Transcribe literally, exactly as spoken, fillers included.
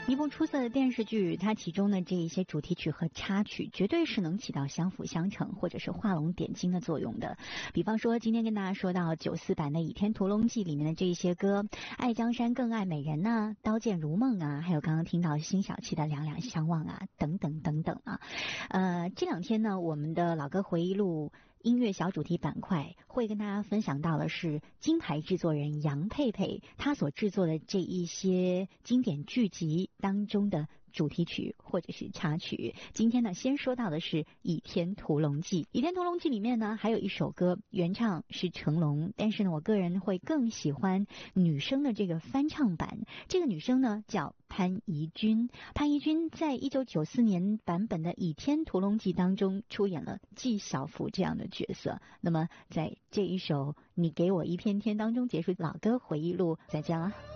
一部出色的电视剧，它其中的这一些主题曲和插曲绝对是能起到相辅相成或者是画龙点睛的作用的。比方说今天跟大家说到九四版的《倚天屠龙记》里面的这一些歌，爱江山更爱美人啊，刀剑如梦啊，还有刚刚听到辛晓琪的两两相望啊，等等等等啊。呃，这两天呢，我们的老歌回忆录音乐小主题板块会跟大家分享到的是金牌制作人杨佩佩他所制作的这一些经典剧集当中的主题曲或者是插曲。今天呢，先说到的是《倚天屠龙记》。《倚天屠龙记》里面呢，还有一首歌，原唱是成龙，但是呢，我个人会更喜欢女生的这个翻唱版。这个女生呢，叫潘怡君。潘怡君在一九九四年版本的《倚天屠龙记》当中出演了纪晓芙这样的角色。那么，在这一首《你给我一片天》当中结束老歌回忆录，再见了。